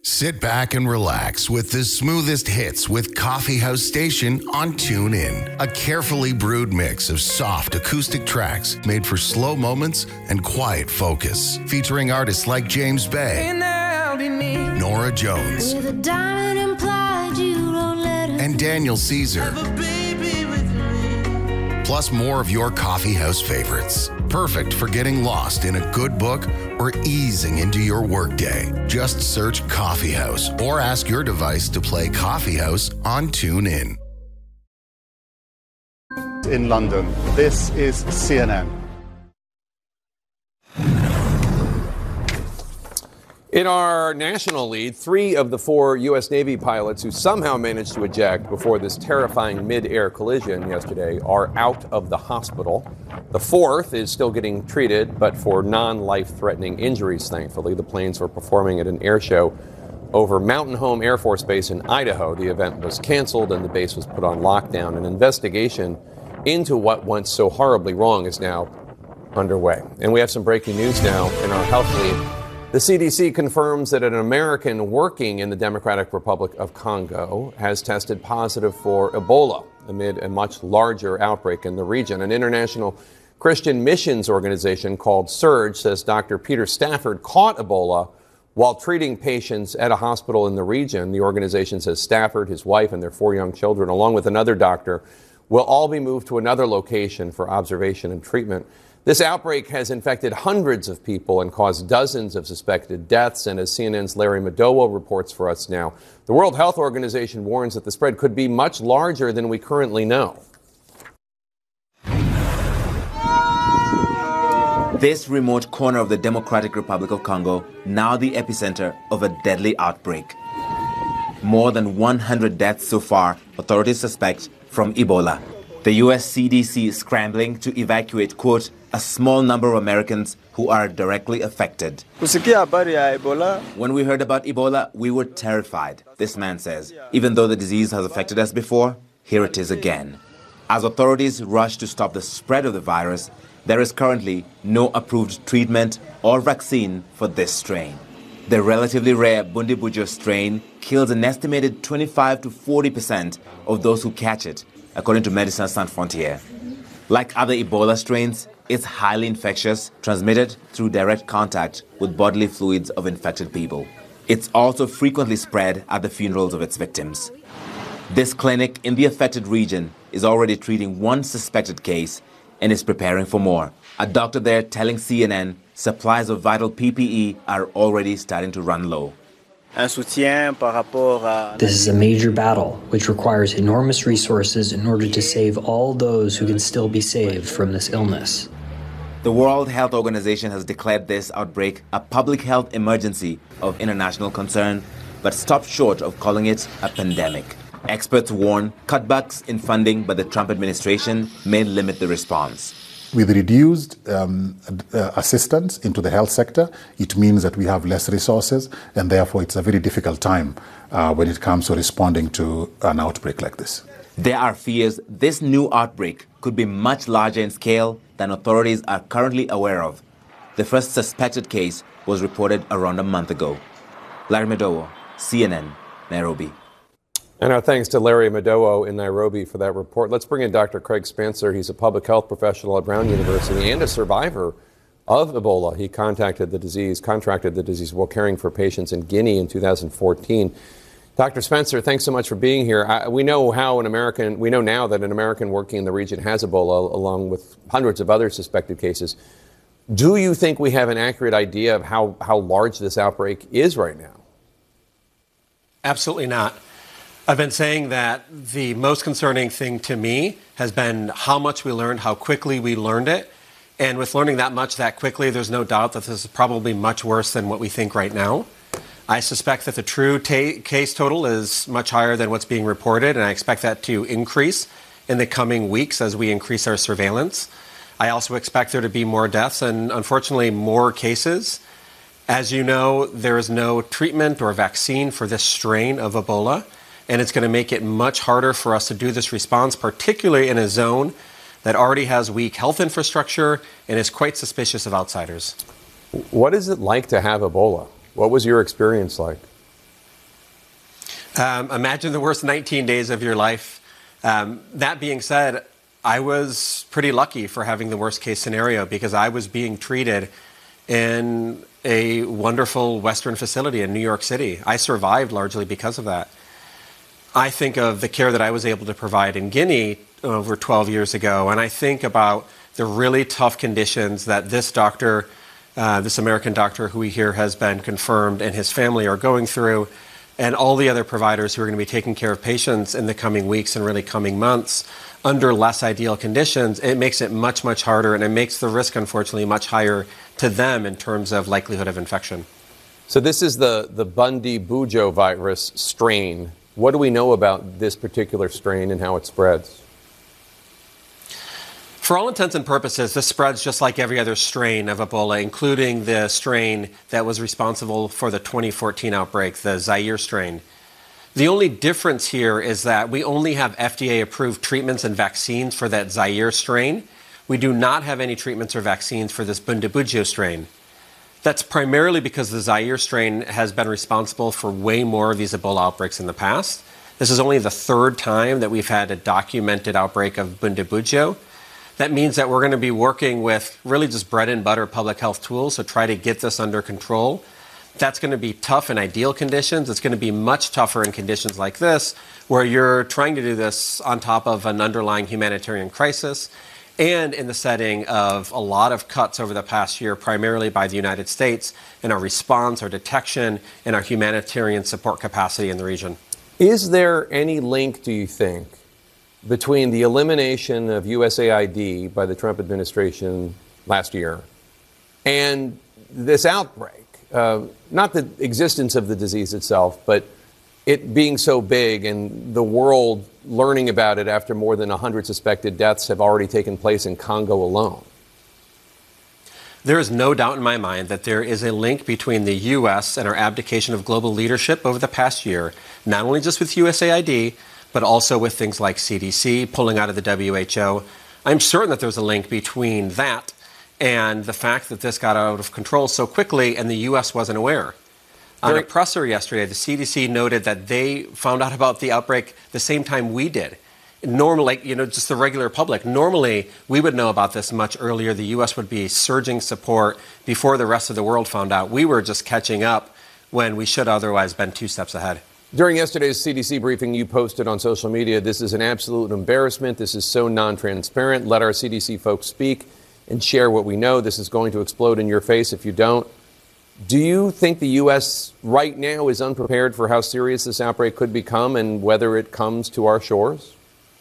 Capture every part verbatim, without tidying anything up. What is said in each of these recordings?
Sit back and relax with the smoothest hits with Coffee House Station on TuneIn. A carefully brewed mix of soft acoustic tracks made for slow moments and quiet focus. Featuring artists like James Bay, Nora Jones, With a diamond implied you don't let her and Daniel Caesar. Plus more of your coffee house favorites. Perfect for getting lost in a good book or easing into your workday. Just search Coffee House or ask your device to play Coffee House on TuneIn. In London, this is C N N. In our national lead, three of the four U S Navy pilots who somehow managed to eject before this terrifying mid-air collision yesterday are out of the hospital. The fourth is still getting treated, but for non-life-threatening injuries, thankfully. The planes were performing at an air show over Mountain Home Air Force Base in Idaho. The event was canceled and the base was put on lockdown. An investigation into what went so horribly wrong is now underway. And we have some breaking news now in our health lead. The C D C confirms that an American working in the Democratic Republic of Congo has tested positive for Ebola amid a much larger outbreak in the region. An international Christian missions organization called SURGE says Doctor Peter Stafford caught Ebola while treating patients at a hospital in the region. The organization says Stafford, his wife, and their four young children, along with another doctor, will all be moved to another location for observation and treatment. This outbreak has infected hundreds of people and caused dozens of suspected deaths. And as C N N's Larry Madowo reports for us now, the World Health Organization warns that the spread could be much larger than we currently know. This remote corner of the Democratic Republic of Congo, now the epicenter of a deadly outbreak. More than one hundred deaths so far, authorities suspect, from Ebola. The U S C D C is scrambling to evacuate, quote, a small number of Americans who are directly affected. When we heard about Ebola, we were terrified, this man says. Even though the disease has affected us before, here it is again. As authorities rush to stop the spread of the virus, there is currently no approved treatment or vaccine for this strain. The relatively rare Bundibujo strain kills an estimated twenty-five to forty percent of those who catch it, according to Médecins Sans Frontières. Like other Ebola strains, it's highly infectious, transmitted through direct contact with bodily fluids of infected people. It's also frequently spread at the funerals of its victims. This clinic in the affected region is already treating one suspected case and is preparing for more. A doctor there telling C N N supplies of vital P P E are already starting to run low. This is a major battle, which requires enormous resources in order to save all those who can still be saved from this illness. The World Health Organization has declared this outbreak a public health emergency of international concern, but stopped short of calling it a pandemic. Experts warn cutbacks in funding by the Trump administration may limit the response. With reduced um, uh, assistance into the health sector, it means that we have less resources, and therefore it's a very difficult time uh, when it comes to responding to an outbreak like this. There are fears this new outbreak could be much larger in scale than authorities are currently aware of. The first suspected case was reported around a month ago. Larry Madowo, C N N, Nairobi. And our thanks to Larry Madowo in Nairobi for that report. Let's bring in Doctor Craig Spencer. He's a public health professional at Brown University and a survivor of Ebola. He contacted the disease, contracted the disease while caring for patients in Guinea in two thousand fourteen. Doctor Spencer, thanks so much for being here. I, we know how an American, we know now that an American working in the region has Ebola, along with hundreds of other suspected cases. Do you think we have an accurate idea of how, how large this outbreak is right now? Absolutely not. I've been saying that the most concerning thing to me has been how much we learned, how quickly we learned it. And with learning that much that quickly, there's no doubt that this is probably much worse than what we think right now. I suspect that the true ta- case total is much higher than what's being reported, and I expect that to increase in the coming weeks as we increase our surveillance. I also expect there to be more deaths and, unfortunately, more cases. As you know, there is no treatment or vaccine for this strain of Ebola. And it's going to make it much harder for us to do this response, particularly in a zone that already has weak health infrastructure and is quite suspicious of outsiders. What is it like to have Ebola? What was your experience like? Um, imagine the worst nineteen days of your life. Um, that being said, I was pretty lucky for having the worst case scenario because I was being treated in a wonderful Western facility in New York City. I survived largely because of that. I think of the care that I was able to provide in Guinea over twelve years ago, and I think about the really tough conditions that this doctor, uh, this American doctor who we hear has been confirmed, and his family are going through, and all the other providers who are going to be taking care of patients in the coming weeks and really coming months under less ideal conditions. It makes it much, much harder, and it makes the risk, unfortunately, much higher to them in terms of likelihood of infection. So this is the, the Bundibugyo virus strain. What do we know about this particular strain and how it spreads? For all intents and purposes, this spreads just like every other strain of Ebola, including the strain that was responsible for the twenty fourteen outbreak, the Zaire strain. The only difference here is that we only have F D A-approved treatments and vaccines for that Zaire strain. We do not have any treatments or vaccines for this Bundibugyo strain. That's primarily because the Zaire strain has been responsible for way more of these Ebola outbreaks in the past. This is only the third time that we've had a documented outbreak of Bundibugyo. That means that we're going to be working with really just bread and butter public health tools to try to get this under control. That's going to be tough in ideal conditions. It's going to be much tougher in conditions like this, where you're trying to do this on top of an underlying humanitarian crisis and in the setting of a lot of cuts over the past year, primarily by the United States, in our response, our detection, and our humanitarian support capacity in the region. Is there any link, do you think, between the elimination of U S A I D by the Trump administration last year and this outbreak? Uh, not the existence of the disease itself, but it being so big and the world learning about it after more than one hundred suspected deaths have already taken place in Congo alone. There is no doubt in my mind that there is a link between the U S and our abdication of global leadership over the past year, not only just with U S A I D, but also with things like C D C pulling out of the W H O. I'm certain that there's a link between that and the fact that this got out of control so quickly and the U S wasn't aware. On a presser yesterday, the C D C noted that they found out about the outbreak the same time we did. Normally, like, you know, just the regular public, normally we would know about this much earlier. The U S would be surging support before the rest of the world found out. We were just catching up when we should otherwise been two steps ahead. During yesterday's C D C briefing, you posted on social media, this is an absolute embarrassment. This is so non-transparent. Let our C D C folks speak and share what we know. This is going to explode in your face if you don't. Do you think the U S right now is unprepared for how serious this outbreak could become and whether it comes to our shores?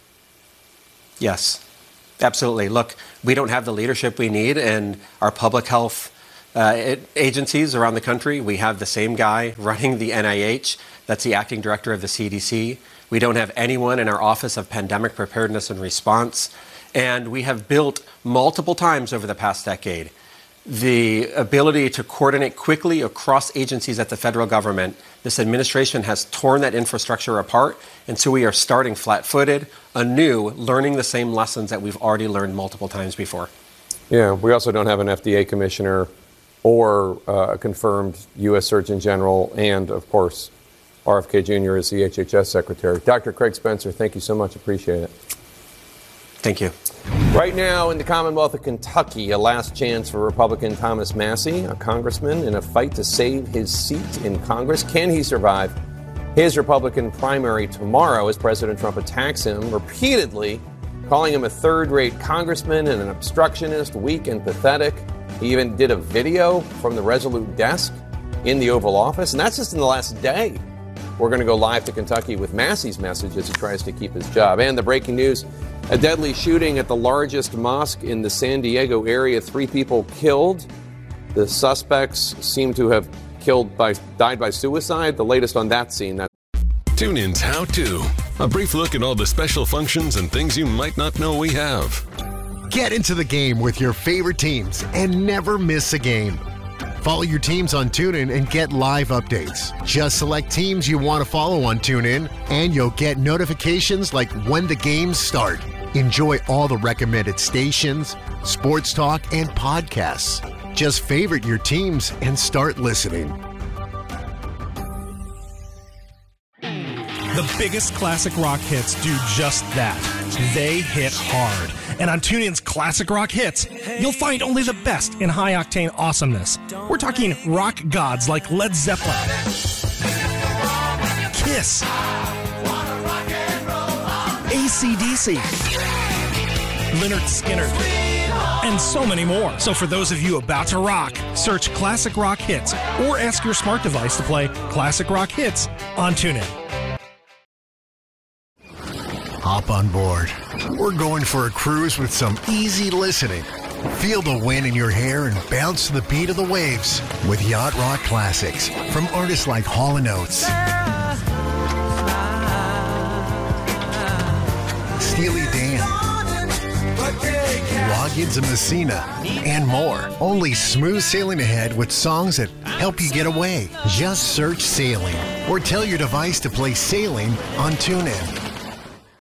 Yes, absolutely. Look, we don't have the leadership we need in our public health uh, agencies around the country. We have the same guy running the N I H. That's the acting director of the C D C. We don't have anyone in our Office of Pandemic Preparedness and Response. And we have built multiple times over the past decade the ability to coordinate quickly across agencies at the federal government. This administration has torn that infrastructure apart, and so we are starting flat-footed, anew, learning the same lessons that we've already learned multiple times before. Yeah, we also don't have an F D A commissioner or uh, a confirmed U S Surgeon General, and, of course, R F K Junior is the H H S Secretary. Doctor Craig Spencer, thank you so much. Appreciate it. Thank you. Right now in the Commonwealth of Kentucky, a last chance for Republican Thomas Massie, a congressman, in a fight to save his seat in Congress. Can he survive his Republican primary tomorrow as President Trump attacks him repeatedly, calling him a third-rate congressman and an obstructionist, weak and pathetic? He even did a video from the Resolute desk in the Oval Office, and that's just in the last day. We're going to go live to Kentucky with Massie's message as he tries to keep his job. And the breaking news, a deadly shooting at the largest mosque in the San Diego area. Three people killed. The suspects seem to have killed by, died by suicide. The latest on that scene. That- TuneIn's How To. A brief look at all the special functions and things you might not know we have. Get into the game with your favorite teams and never miss a game. Follow your teams on TuneIn and get live updates. Just select teams you want to follow on TuneIn, and you'll get notifications like when the games start. Enjoy all the recommended stations, sports talk, and podcasts. Just favorite your teams and start listening. The biggest classic rock hits do just that. They hit hard. And on TuneIn's Classic Rock Hits, you'll find only the best in high-octane awesomeness. We're talking rock gods like Led Zeppelin, Kiss, A C D C, Lynyrd Skynyrd, and so many more. So for those of you about to rock, search Classic Rock Hits or ask your smart device to play Classic Rock Hits on TuneIn. Hop on board. We're going for a cruise with some easy listening. Feel the wind in your hair and bounce to the beat of the waves with Yacht Rock Classics from artists like Hall and Oates, Steely Dan, Loggins and Messina, and more. Only smooth sailing ahead with songs that help you get away. Just search Sailing or tell your device to play Sailing on TuneIn.